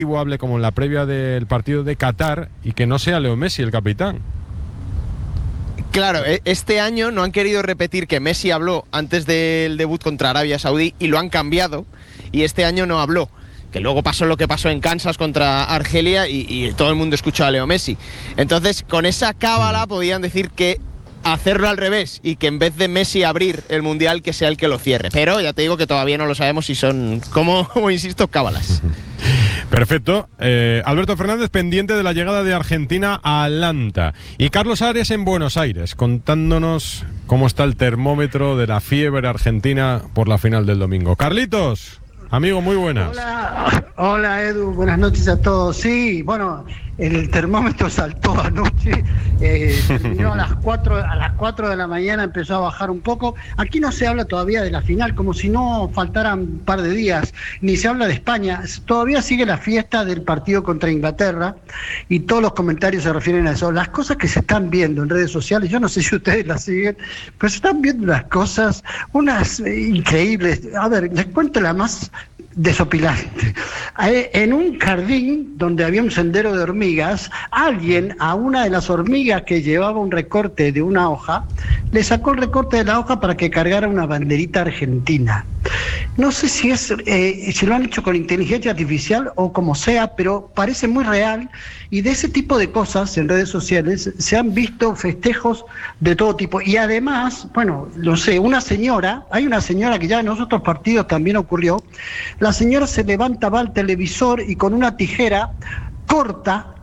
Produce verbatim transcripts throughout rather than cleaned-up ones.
hable como en la previa del partido de Qatar y que no sea Leo Messi el capitán. Claro, este año no han querido repetir que Messi habló antes del debut contra Arabia Saudí y lo han cambiado, y este año no habló, que luego pasó lo que pasó en Kansas contra Argelia y, y todo el mundo escuchó a Leo Messi. Entonces, con esa cábala podían decir que hacerlo al revés y que en vez de Messi abrir el Mundial, que sea el que lo cierre. Pero ya te digo que todavía no lo sabemos si son, como, como insisto, cábalas. Perfecto. Eh, Alberto Fernández pendiente de la llegada de Argentina a Atlanta. Y Carlos Arias en Buenos Aires, contándonos cómo está el termómetro de la fiebre argentina por la final del domingo. Carlitos, amigo, muy buenas. Hola, hola Edu, buenas noches a todos. Sí, bueno, el termómetro saltó anoche, eh, terminó a las cuatro, a las cuatro de la mañana, empezó a bajar un poco. Aquí no se habla todavía de la final, como si no faltaran un par de días, ni se habla de España. Todavía sigue la fiesta del partido contra Inglaterra y todos los comentarios se refieren a eso. Las cosas que se están viendo en redes sociales, yo no sé si ustedes las siguen, pero se están viendo unas cosas, unas eh, increíbles. A ver, les cuento la más desopilante. En un jardín donde había un sendero de hormigas, alguien a una de las hormigas que llevaba un recorte de una hoja, le sacó el recorte de la hoja para que cargara una banderita argentina. No sé si es eh, si lo han hecho con inteligencia artificial o como sea, pero parece muy real, y de ese tipo de cosas en redes sociales se han visto festejos de todo tipo. Y además, bueno, no sé, una señora, hay una señora que ya en los otros partidos también ocurrió, la señora se levanta, va al televisor y con una tijera corta,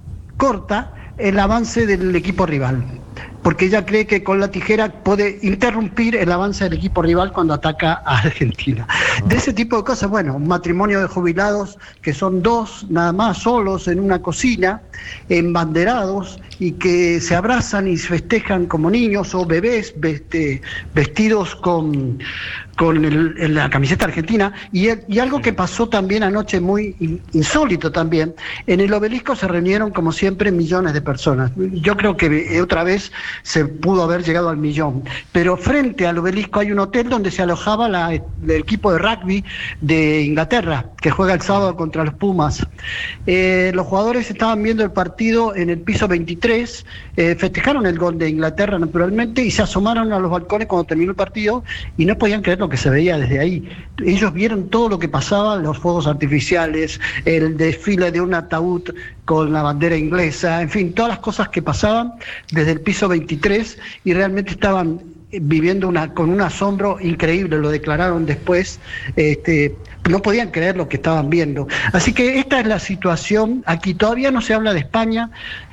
corta el avance del equipo rival, porque ella cree que con la tijera puede interrumpir el avance del equipo rival cuando ataca a Argentina. De ese tipo de cosas, bueno, un matrimonio de jubilados que son dos, nada más, solos en una cocina, embanderados, y que se abrazan y festejan como niños o bebés veste, vestidos con, con el, la camiseta argentina. Y, y algo que pasó también anoche muy insólito también, en el Obelisco se reunieron como siempre millones de personas. Yo creo que otra vez se pudo haber llegado al millón, pero frente al Obelisco hay un hotel donde se alojaba la, el equipo de rugby de Inglaterra, que juega el sábado contra los Pumas. Eh, los jugadores estaban viendo el partido en el piso veintitrés, eh, festejaron el gol de Inglaterra naturalmente y se asomaron a los balcones cuando terminó el partido y no podían creer lo que se veía desde ahí. Ellos vieron todo lo que pasaba, los fuegos artificiales, el desfile de un ataúd con la bandera inglesa, en fin, todas las cosas que pasaban desde el piso veintitrés, y realmente estaban viviendo una con un asombro increíble, lo declararon después, este, no podían creer lo que estaban viendo. Así que esta es la situación, aquí todavía no se habla de España,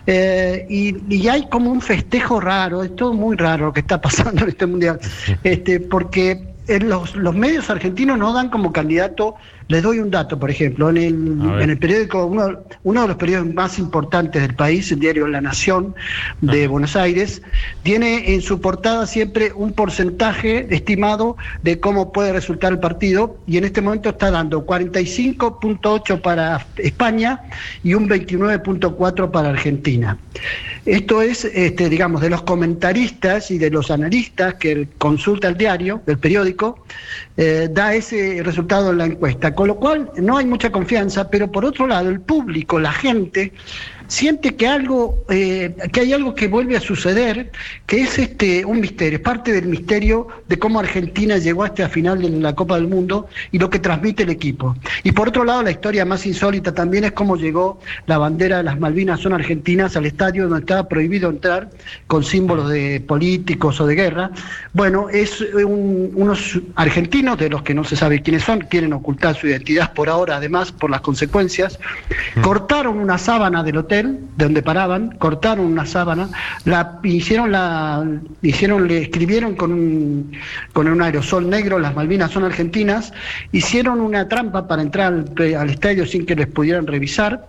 eh, y, y hay como un festejo raro, es todo muy raro lo que está pasando en este mundial, este, porque en los, los medios argentinos no dan como candidato. Les doy un dato, por ejemplo, en el, en el periódico, uno, uno de los periódicos más importantes del país, el diario La Nación de Buenos Aires, tiene en su portada siempre un porcentaje estimado de cómo puede resultar el partido, y en este momento está dando cuarenta y cinco punto ocho para España y un veintinueve punto cuatro para Argentina. Esto es, este, digamos, de los comentaristas y de los analistas que consulta el diario, el periódico, eh, da ese resultado en la encuesta, con lo cual no hay mucha confianza, pero por otro lado el público, la gente, siente que algo, eh, que hay algo que vuelve a suceder, que es este un misterio, es parte del misterio de cómo Argentina llegó a esta final de la Copa del Mundo y lo que transmite el equipo. Y por otro lado, la historia más insólita también es cómo llegó la bandera de las Malvinas son argentinas al estadio donde estaba prohibido entrar con símbolos de políticos o de guerra. Bueno, es un, unos argentinos, de los que no se sabe quiénes son, quieren ocultar su identidad por ahora, además por las consecuencias, cortaron una sábana del hotel de donde paraban, cortaron una sábana, la hicieron la hicieron le escribieron con un con un aerosol negro las Malvinas son argentinas, hicieron una trampa para entrar al, al estadio sin que les pudieran revisar.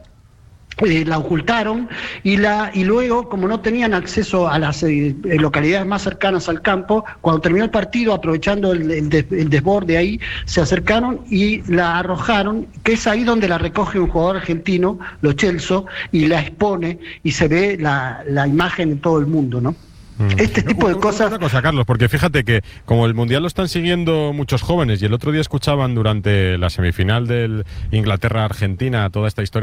Eh, la ocultaron y la y luego, como no tenían acceso a las eh, localidades más cercanas al campo, cuando terminó el partido, aprovechando el, el, des, el desborde ahí, se acercaron y la arrojaron, que es ahí donde la recoge un jugador argentino, Lo Celso, y la expone y se ve la, la imagen en todo el mundo, ¿no? Este tipo de cosas... Una cosa, Carlos, porque fíjate que como el Mundial lo están siguiendo muchos jóvenes y el otro día escuchaban durante la semifinal del Inglaterra-Argentina toda esta historia